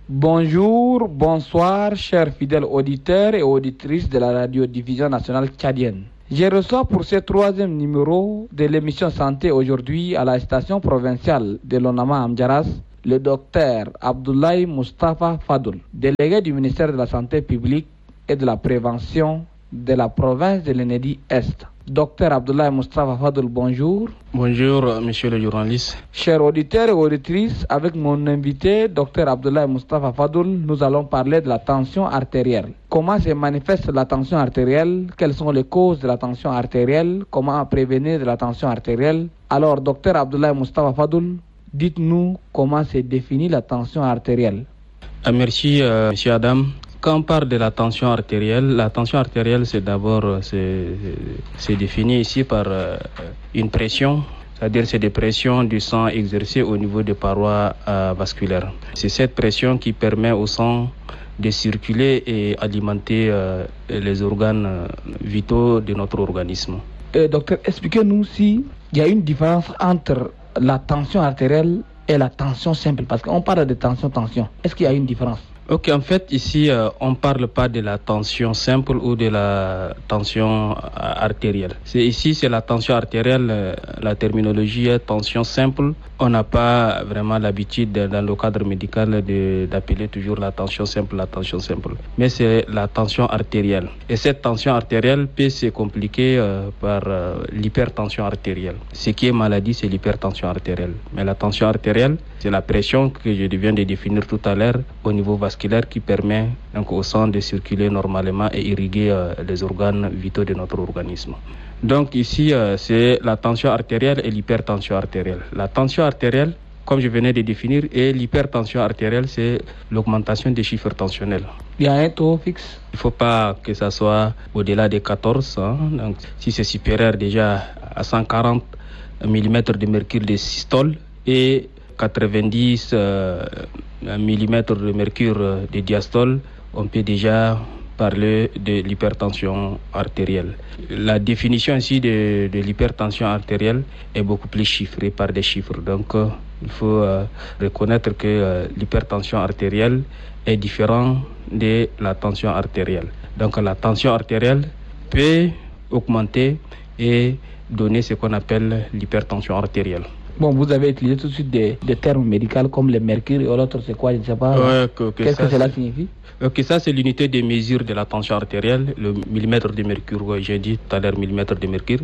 Bonjour, bonsoir, chers fidèles auditeurs et auditrices de la radiodiffusion nationale tchadienne. Je reçois pour ce 3e numéro de l'émission Santé aujourd'hui à la station provinciale de l'Onama Amdjaras, le docteur Abdoulaye Moustapha Fadoul, délégué du ministère de la Santé publique et de la prévention de la province de l'Enedi-Est. Docteur Abdoulaye Moustapha Fadoul, bonjour. Bonjour, monsieur le journaliste. Chers auditeurs et auditrices, avec mon invité, docteur Abdoulaye Moustapha Fadoul, nous allons parler de la tension artérielle. Comment se manifeste la tension artérielle? Quelles sont les causes de la tension artérielle? Comment prévenir de la tension artérielle? Alors, docteur Abdoulaye Moustapha Fadoul, dites-nous comment se définit la tension artérielle. Merci, monsieur Adam. Quand on parle de la tension artérielle, c'est d'abord c'est défini ici par une pression, c'est-à-dire c'est des pressions du sang exercées au niveau des parois vasculaires. C'est cette pression qui permet au sang de circuler et alimenter les organes vitaux de notre organisme. Docteur, expliquez-nous s'il y a une différence entre la tension artérielle et la tension simple, parce qu'on parle de tension. Est-ce qu'il y a une différence? Ok, en fait, ici, on ne parle pas de la tension simple ou de la tension artérielle. C'est la tension artérielle, la terminologie est tension simple. On n'a pas vraiment l'habitude, dans le cadre médical, d'appeler toujours la tension simple. Mais c'est la tension artérielle. Et cette tension artérielle peut se compliquer par l'hypertension artérielle. Ce qui est maladie, c'est l'hypertension artérielle. Mais la tension artérielle, c'est la pression que je viens de définir tout à l'heure au niveau vasculaire qui permet donc au sang de circuler normalement et irriguer les organes vitaux de notre organisme. Donc ici, c'est la tension artérielle et l'hypertension artérielle. La tension artérielle, comme je venais de définir, et l'hypertension artérielle, c'est l'augmentation des chiffres tensionnels. Il y a un taux fixe? Il ne faut pas que ça soit au-delà de 14. Donc, si c'est supérieur déjà à 140 mm de mercure de systole et 90 mm de mercure de diastole, on peut déjà parler de l'hypertension artérielle. La définition ici de l'hypertension artérielle est beaucoup plus chiffrée par des chiffres. Donc, il faut reconnaître que l'hypertension artérielle est différente de la tension artérielle. Donc, la tension artérielle peut augmenter et donner ce qu'on appelle l'hypertension artérielle. Bon, vous avez utilisé tout de suite des termes médicaux comme le mercure et l'autre, c'est quoi? Je ne sais pas. Qu'est-ce que cela signifie? Ok, ça c'est l'unité de mesure de la tension artérielle, le millimètre de mercure. Ouais, j'ai dit tout à l'heure millimètre de mercure.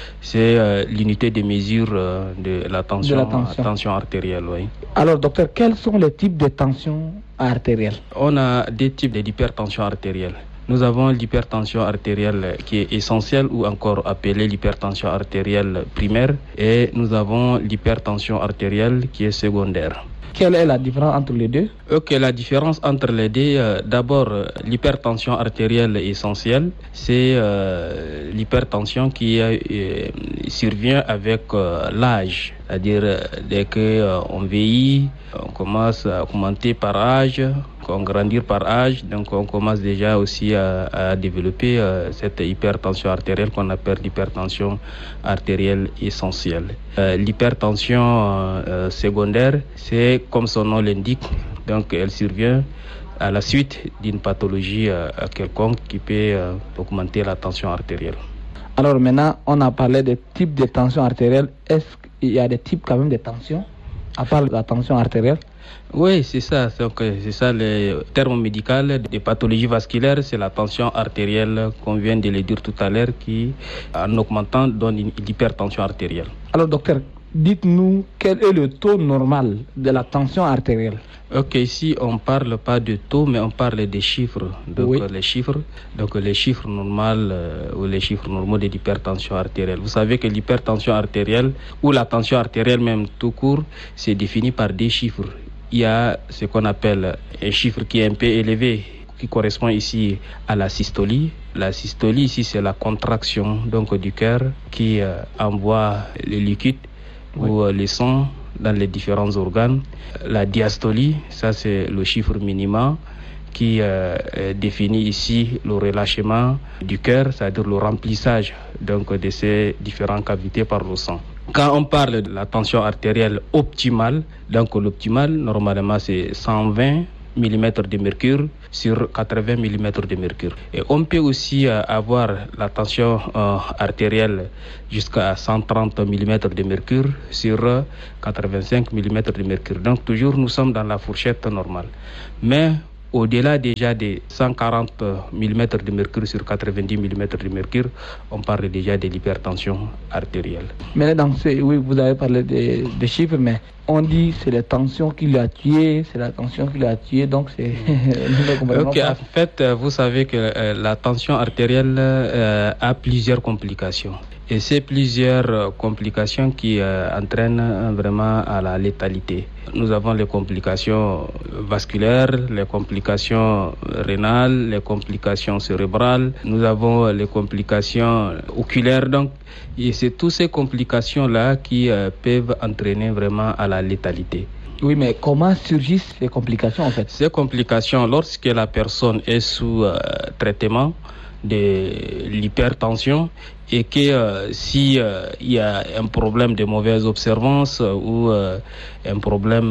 C'est l'unité de mesure de la tension artérielle. Ouais. Alors, docteur, quels sont les types de tension artérielle? On a deux types d'hypertension artérielle. Nous avons l'hypertension artérielle qui est essentielle ou encore appelée l'hypertension artérielle primaire et nous avons l'hypertension artérielle qui est secondaire. Quelle est la différence entre les deux? Ok, la différence entre les deux, d'abord l'hypertension artérielle essentielle, c'est l'hypertension qui survient avec l'âge. C'est-à-dire dès qu'on vieillit, on commence à augmenter par âge, on grandit par âge, donc on commence déjà aussi à développer cette hypertension artérielle qu'on appelle l'hypertension artérielle essentielle. L'hypertension secondaire, c'est comme son nom l'indique, donc elle survient à la suite d'une pathologie quelconque qui peut augmenter la tension artérielle. Alors maintenant, on a parlé des types de tension artérielle. Est-ce qu'il y a des types quand même de tension, à part la tension artérielle? Oui, c'est ça. Donc, c'est ça le terme médical des pathologies vasculaires, c'est la tension artérielle qu'on vient de le dire tout à l'heure qui, en augmentant, donne une hypertension artérielle. Alors docteur, dites-nous quel est le taux normal de la tension artérielle? Ok, ici on ne parle pas de taux, mais on parle des chiffres. Donc oui. Les chiffres normaux ou les chiffres normaux de l'hypertension artérielle. Vous savez que l'hypertension artérielle ou la tension artérielle même tout court, c'est défini par des chiffres. Il y a ce qu'on appelle un chiffre qui est un peu élevé, qui correspond ici à la systolie. La systolie ici c'est la contraction donc du cœur qui envoie le liquide ou le sang dans les différents organes. La diastolie, ça c'est le chiffre minimum qui définit ici le relâchement du cœur, c'est-à-dire le remplissage donc de ces différentes cavités par le sang. Quand on parle de la tension artérielle optimale, donc l'optimale normalement c'est 120 mm de mercure sur 80 mm de mercure. Et on peut aussi avoir la tension artérielle jusqu'à 130 mm de mercure sur 85 mm de mercure. Donc toujours nous sommes dans la fourchette normale. Mais au-delà déjà des 140 mm de mercure sur 90 mm de mercure, on parle déjà de l'hypertension artérielle. Mais oui, vous avez parlé des chiffres, mais on dit que c'est la tension qui l'a tué, donc c'est... Ok, en fait, vous savez que la tension artérielle a plusieurs complications. Et c'est plusieurs complications qui entraînent vraiment à la létalité. Nous avons les complications vasculaires, les complications rénales, les complications cérébrales, nous avons les complications oculaires. Donc, et c'est toutes ces complications-là qui peuvent entraîner vraiment à la létalité. Oui, mais comment surgissent ces complications en fait? Ces complications, lorsque la personne est sous traitement de l'hypertension et que si il y a un problème de mauvaise observance ou un problème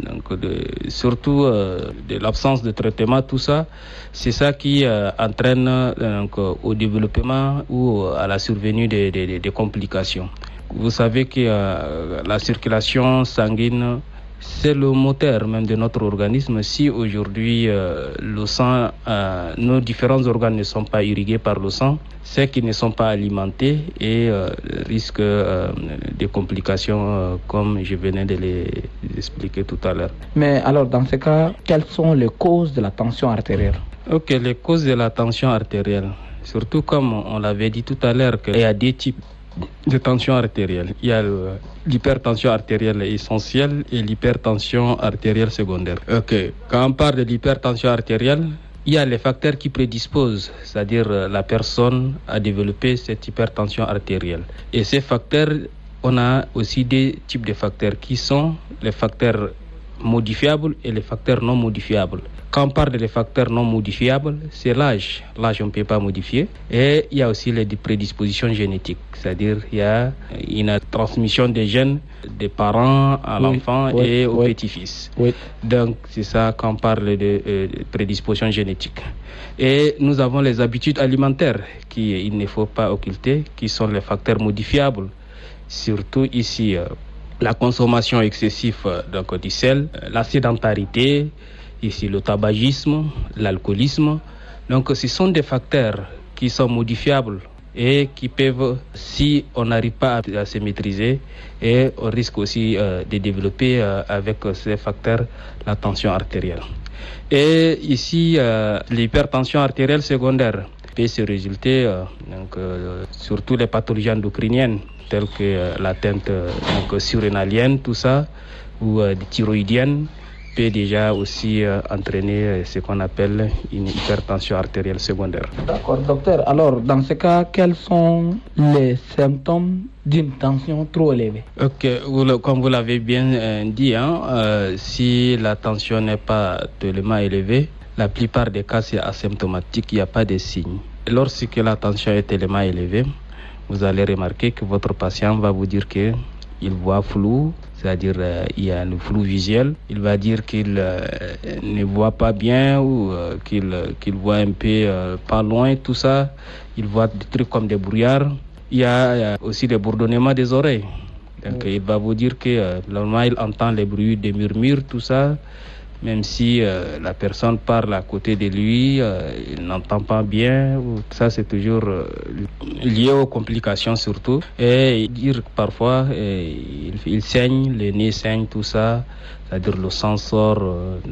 surtout de l'absence de traitement, tout ça, c'est ça qui entraîne au développement ou à la survenue des complications. Vous savez que la circulation sanguine, c'est le moteur même de notre organisme. Si aujourd'hui le sang, nos différents organes ne sont pas irrigués par le sang, c'est qu'ils ne sont pas alimentés et risquent des complications comme je venais de les expliquer tout à l'heure. Mais alors dans ce cas, quelles sont les causes de la tension artérielle? Ok, les causes de la tension artérielle, surtout comme on l'avait dit tout à l'heure, qu'il y a des types de tension artérielle. Il y a l'hypertension artérielle essentielle et l'hypertension artérielle secondaire. Ok, quand on parle de l'hypertension artérielle, il y a les facteurs qui prédisposent, c'est-à-dire la personne à développer cette hypertension artérielle. Et ces facteurs, on a aussi des types de facteurs qui sont les facteurs modifiables et les facteurs non modifiables. Quand on parle des facteurs non modifiables, c'est l'âge. L'âge, on ne peut pas modifier. Et il y a aussi les prédispositions génétiques. C'est-à-dire il y a une transmission des gènes des parents à l'enfant et au petit-fils. Oui. Donc, c'est ça quand on parle de prédispositions génétiques. Et nous avons les habitudes alimentaires qu'il ne faut pas occulter, qui sont les facteurs modifiables. Surtout ici, la consommation excessive du sel, la sédentarité, ici le tabagisme, l'alcoolisme. Donc ce sont des facteurs qui sont modifiables et qui peuvent, si on n'arrive pas à se maîtriser, et on risque aussi de développer avec ces facteurs la tension artérielle. Et ici, l'hypertension artérielle secondaire peut se résulter surtout les pathologies endocriniennes telles que l'atteinte surrénalienne, tout ça, ou thyroïdienne, peut déjà aussi entraîner ce qu'on appelle une hypertension artérielle secondaire. D'accord, docteur. Alors, dans ce cas, quels sont les symptômes d'une tension trop élevée? Ok, comme vous l'avez bien dit, si la tension n'est pas tellement élevée, la plupart des cas, c'est asymptomatique, il n'y a pas de signes. Lorsque la tension est tellement élevée, vous allez remarquer que votre patient va vous dire qu'il voit flou, c'est-à-dire il y a le flou visuel. Il va dire qu'il ne voit pas bien ou qu'il voit un peu pas loin, tout ça. Il voit des trucs comme des brouillards. Il y a aussi des bourdonnements des oreilles. Donc il va vous dire que normalement il entend les bruits des murmures, tout ça. Même si la personne parle à côté de lui, il n'entend pas bien. Ça, c'est toujours lié aux complications surtout. Et dire parfois, il saigne, le nez saigne, tout ça. C'est-à-dire le sang sort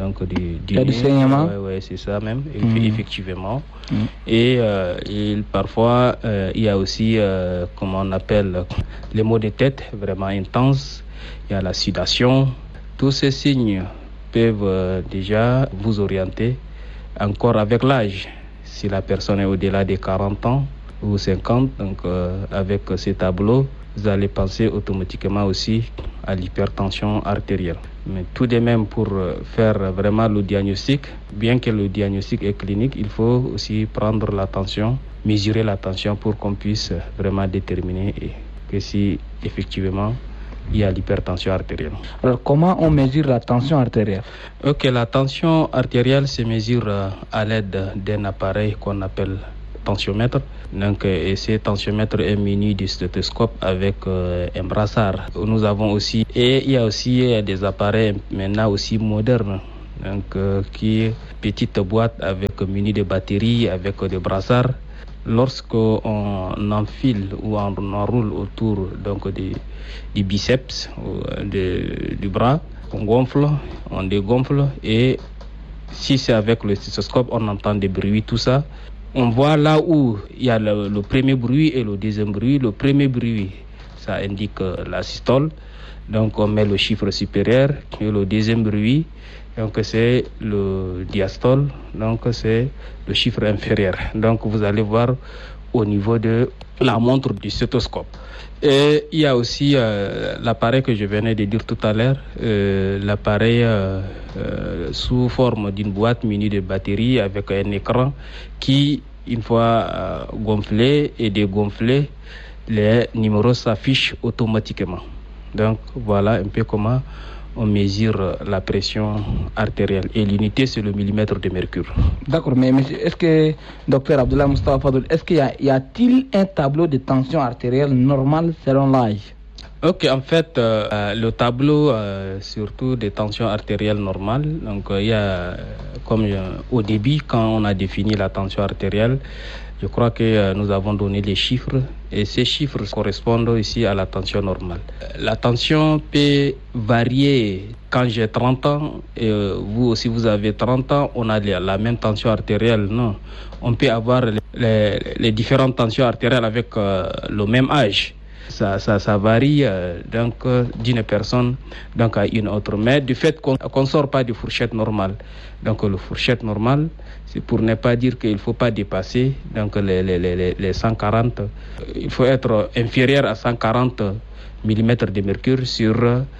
du nez. Du saignement. Oui, c'est ça même, effectivement. Et parfois, il y a aussi, comment on appelle, les maux de tête vraiment intenses. Il y a la sudation. Tous ces signes peuvent déjà vous orienter encore avec l'âge. Si la personne est au-delà des 40 ans ou 50, donc avec ces tableaux, vous allez penser automatiquement aussi à l'hypertension artérielle. Mais tout de même, pour faire vraiment le diagnostic, bien que le diagnostic est clinique, il faut aussi prendre la tension, mesurer la tension pour qu'on puisse vraiment déterminer que si effectivement il y a l'hypertension artérielle. Alors, comment on mesure la tension artérielle? Ok, la tension artérielle se mesure à l'aide d'un appareil qu'on appelle tensiomètre. Donc, et ce tensiomètre est muni du stéthoscope avec un brassard. Nous avons aussi, et il y a aussi des appareils maintenant aussi modernes. Donc, qui est petite boîte avec muni de batteries, avec des brassards. Lorsqu'on enfile ou on enroule autour donc du biceps du bras, on gonfle, on dégonfle, et si c'est avec le stéthoscope, on entend des bruits, tout ça. On voit là où il y a le premier bruit et le deuxième bruit. Le premier bruit, ça indique la systole, donc on met le chiffre supérieur, et le deuxième bruit, donc c'est le diastole, donc c'est le chiffre inférieur. Donc vous allez voir au niveau de la montre du stéthoscope. Et il y a aussi l'appareil que je venais de dire tout à l'heure, l'appareil sous forme d'une boîte munie de batterie avec un écran qui, une fois gonflé et dégonflé, les numéros s'affichent automatiquement. Donc voilà un peu comment on mesure la pression artérielle. Et l'unité, c'est le millimètre de mercure. D'accord, mais monsieur, est-ce que, docteur Abdullah Mustafa Fadoul, est-ce qu'il y a-t-il un tableau de tension artérielle normale selon l'âge? Ok, en fait, le tableau, surtout des tensions artérielles normales, donc il y a, comme au début, quand on a défini la tension artérielle, je crois que nous avons donné les chiffres, et ces chiffres correspondent ici à la tension normale. La tension peut varier. Quand j'ai 30 ans, et vous aussi vous avez 30 ans, on a la même tension artérielle. Non, on peut avoir les différentes tensions artérielles avec le même âge. Ça varie donc d'une personne donc à une autre. Mais du fait qu'on ne sort pas de fourchette normale. Donc le fourchette normale, c'est pour ne pas dire qu'il ne faut pas dépasser donc les 140. Il faut être inférieur à 140 mm de mercure sur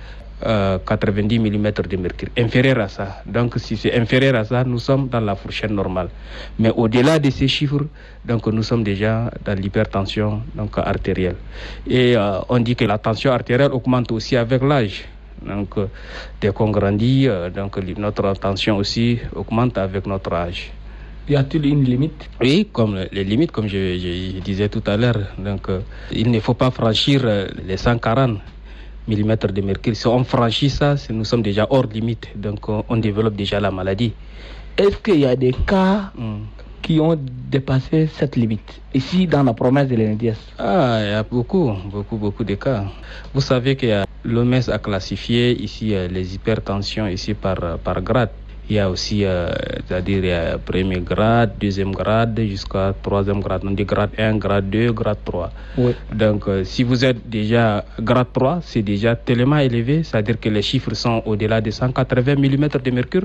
90 mm de mercure. Inférieur à ça. Donc si c'est inférieur à ça, nous sommes dans la fourchette normale. Mais au-delà de ces chiffres, donc nous sommes déjà dans l'hypertension donc artérielle. Et on dit que la tension artérielle augmente aussi avec l'âge. Donc dès qu'on grandit, donc notre tension aussi augmente avec notre âge. Y a-t-il une limite? Oui, comme les limites, comme je disais tout à l'heure. Donc il ne faut pas franchir les 140 mm de mercure. Si on franchit ça, nous sommes déjà hors limite. Donc on développe déjà la maladie. Est-ce qu'il y a des cas qui ont dépassé cette limite ici dans la province de l'Indias? Ah, il y a beaucoup de cas. Vous savez que l'OMS a classifié ici les hypertensions ici par grade. Il y a aussi, c'est-à-dire premier grade, deuxième grade, jusqu'à troisième grade. On dit grade 1, grade 2, grade 3. Oui. Donc, si vous êtes déjà grade 3, c'est déjà tellement élevé, c'est-à-dire que les chiffres sont au-delà de 180 mm de mercure,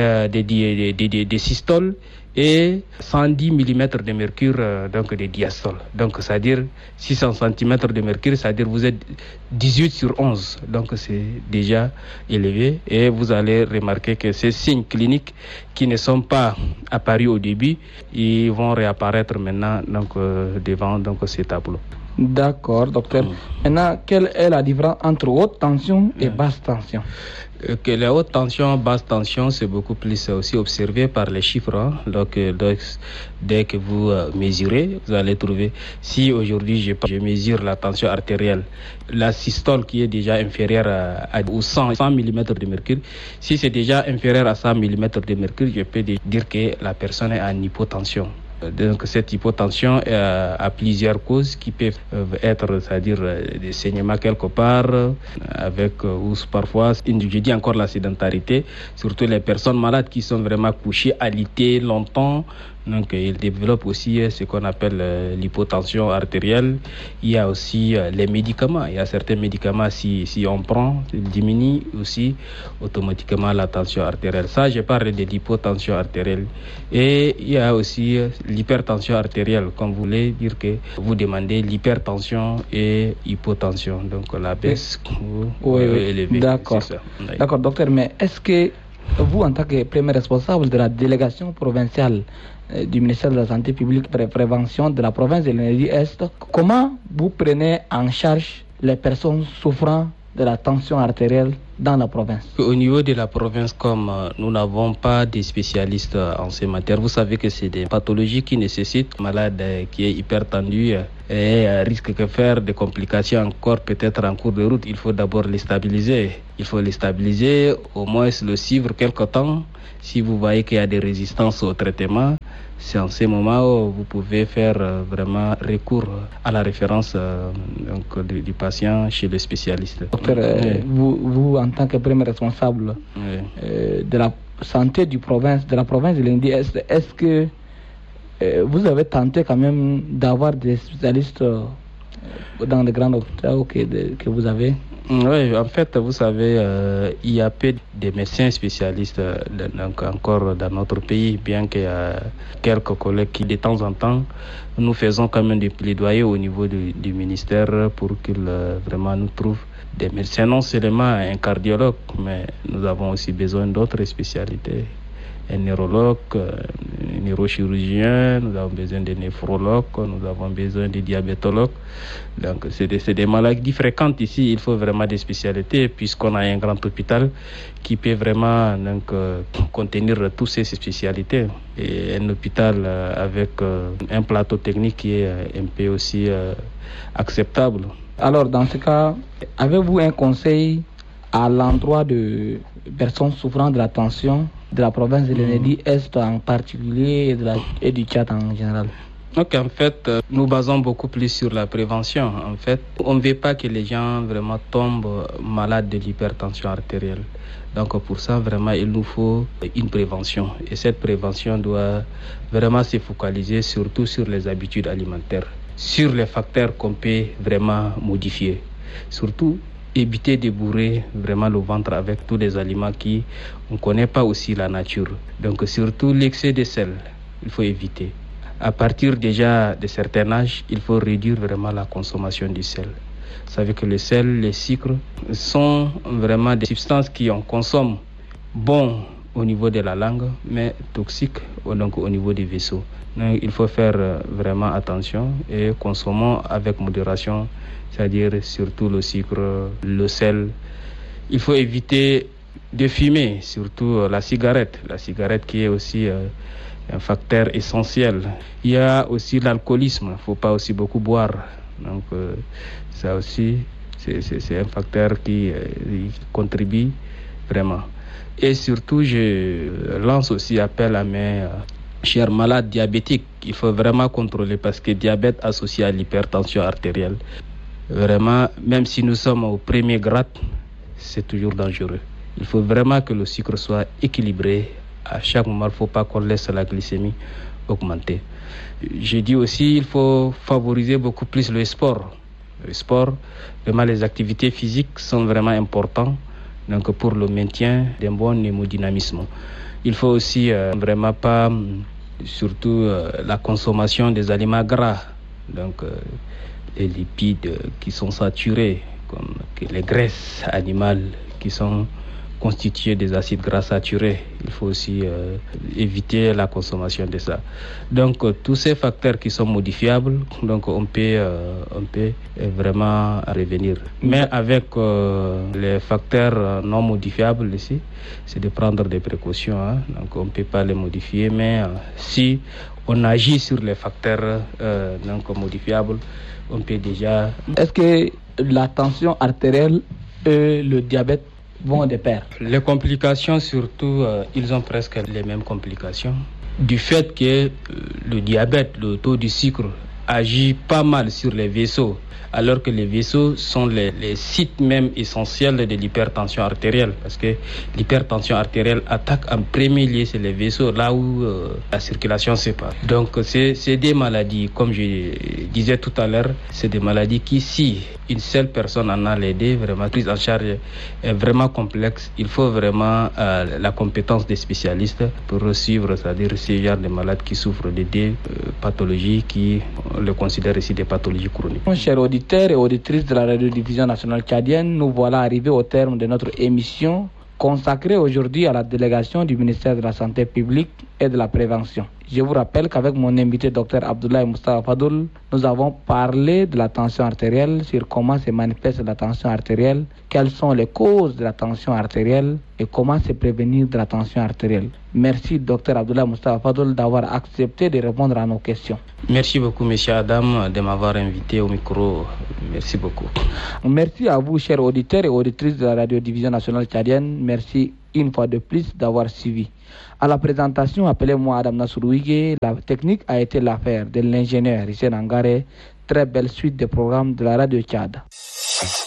des systoles, et 110 mm de mercure, donc des diastoles. Donc, c'est-à-dire 600 cm de mercure, c'est-à-dire vous êtes 18 sur 11. Donc, c'est déjà élevé. Et vous allez remarquer que ces signes cliniques qui ne sont pas apparus au début, ils vont réapparaître maintenant donc, devant donc, ces tableaux. D'accord, docteur. Maintenant, quelle est la différence entre haute tension et basse tension? Que la haute tension, basse tension, c'est beaucoup plus aussi observé par les chiffres. Hein. Donc, dès que vous mesurez, vous allez trouver, si aujourd'hui je mesure la tension artérielle, la systole qui est déjà inférieure à 100 mm de mercure, si c'est déjà inférieur à 100 mm de mercure, je peux dire que la personne est en hypotension. Donc cette hypotension a plusieurs causes qui peuvent être, c'est-à-dire des saignements quelque part, avec ou parfois, je dis encore la sédentarité, surtout les personnes malades qui sont vraiment couchées, alitées longtemps. Donc ils développent aussi ce qu'on appelle l'hypotension artérielle. Il y a aussi les médicaments. Il y a certains médicaments, si on prend, ils diminuent aussi automatiquement la tension artérielle. Ça, je parle de l'hypotension artérielle. Et il y a aussi l'hypertension artérielle, comme vous voulez dire que vous demandez l'hypertension et hypotension. Donc la baisse oui. élevée. D'accord. Oui. D'accord, docteur. Mais est-ce que vous, en tant que premier responsable de la délégation provinciale du ministère de la Santé publique et de la Prévention de la province de l'Indie-Est, comment vous prenez en charge les personnes souffrant de la tension artérielle dans la province? Au niveau de la province, comme nous n'avons pas de spécialistes en ces matières, vous savez que c'est des pathologies qui nécessitent un malade qui est hypertendu et risque de faire des complications encore peut-être en cours de route. Il faut d'abord les stabiliser. Il faut les stabiliser, au moins le suivre quelque temps. Si vous voyez qu'il y a des résistances au traitement, c'est en ces moments où vous pouvez faire vraiment recours à la référence du patient chez le spécialiste. Docteur, vous, en tant que premier responsable de la santé de la province de Lindi, est-ce que vous avez tenté quand même d'avoir des spécialistes dans les grands hôpitaux que vous avez? Oui, en fait, vous savez, il y a peu de médecins spécialistes encore dans notre pays, bien qu'il y a quelques collègues qui, de temps en temps, nous faisons quand même des plaidoyers au niveau du ministère pour qu'ils vraiment nous trouvent des médecins, non seulement un cardiologue, mais nous avons aussi besoin d'autres spécialités. Un neurologue, un neurochirurgien, nous avons besoin de néphrologues, nous avons besoin de diabétologues. Donc c'est des maladies fréquentes ici, il faut vraiment des spécialités puisqu'on a un grand hôpital qui peut vraiment contenir toutes ces spécialités. Et un hôpital avec un plateau technique qui est un peu aussi acceptable. Alors dans ce cas, avez-vous un conseil à l'endroit de personnes souffrant de la tension de la province de l'Est en particulier et du Tchad en général? Donc en fait, nous basons beaucoup plus sur la prévention. En fait, on ne veut pas que les gens vraiment tombent malades de l'hypertension artérielle. Donc pour ça, vraiment, il nous faut une prévention. Et cette prévention doit vraiment se focaliser surtout sur les habitudes alimentaires, sur les facteurs qu'on peut vraiment modifier. Surtout, éviter de bourrer vraiment le ventre avec tous les aliments qui on ne connaît pas aussi la nature. Donc surtout l'excès de sel, il faut éviter. À partir déjà de certain âge, il faut réduire vraiment la consommation du sel. Vous savez que le sel, les sucres sont vraiment des substances qui on consomme bon au niveau de la langue, mais toxiques donc au niveau des vaisseaux. Donc, il faut faire vraiment attention et consommons avec modération, c'est-à-dire surtout le sucre, le sel. Il faut éviter de fumer, surtout la cigarette qui est aussi un facteur essentiel. Il y a aussi l'alcoolisme, il ne faut pas aussi beaucoup boire. Donc ça aussi, c'est un facteur qui contribue vraiment. Et surtout, je lance aussi appel à mes chers malades diabétiques. Il faut vraiment contrôler parce que diabète associé à l'hypertension artérielle, vraiment, même si nous sommes au premier grade, c'est toujours dangereux. Il faut vraiment que le sucre soit équilibré. À chaque moment, il ne faut pas qu'on laisse la glycémie augmenter. Je dis aussi qu'il faut favoriser beaucoup plus le sport. Le sport, vraiment les activités physiques sont vraiment importantes donc pour le maintien d'un bon hémodynamisme. Il faut aussi vraiment pas, surtout la consommation des aliments gras, donc les lipides qui sont saturés, comme les graisses animales qui sont constituées des acides gras saturés. Il faut aussi éviter la consommation de ça. Donc tous ces facteurs qui sont modifiables, donc on peut vraiment revenir. Mais avec les facteurs non modifiables ici, c'est de prendre des précautions. Donc on ne peut pas les modifier, mais si on agit sur les facteurs donc modifiables, on peut déjà... Est-ce que la tension artérielle et le diabète vont de pair? Les complications, surtout, ils ont presque les mêmes complications. Du fait que le diabète, le taux du sucre, agit pas mal sur les vaisseaux, alors que les vaisseaux sont les sites même essentiels de l'hypertension artérielle, parce que l'hypertension artérielle attaque en premier lieu sur les vaisseaux, là où la circulation se passe. Donc c'est des maladies, comme je disais tout à l'heure, c'est des maladies qui, si une seule personne en a l'aidé, vraiment prise en charge est vraiment complexe. Il faut vraiment la compétence des spécialistes pour suivre, c'est-à-dire ces genres de malades qui souffrent de des pathologies qui on le considère ici des pathologies chroniques. Chers auditeurs et auditrices de la radiodiffusion nationale tchadienne, nous voilà arrivés au terme de notre émission consacrée aujourd'hui à la délégation du ministère de la Santé publique et de la Prévention. Je vous rappelle qu'avec mon invité Dr Abdoulaye Moustapha Fadoul, nous avons parlé de la tension artérielle, sur comment se manifeste la tension artérielle, quelles sont les causes de la tension artérielle et comment se prévenir de la tension artérielle. Merci Dr Abdoulaye Moustapha Fadoul d'avoir accepté de répondre à nos questions. Merci beaucoup Monsieur Adam de m'avoir invité au micro. Merci beaucoup. Merci à vous chers auditeurs et auditrices de la radiodiffusion nationale tchadienne. Merci une fois de plus d'avoir suivi. À la présentation, appelez-moi Adam Nasrouige. La technique a été l'affaire de l'ingénieur Hissène Angare. Très belle suite de programmes de la radio Tchad.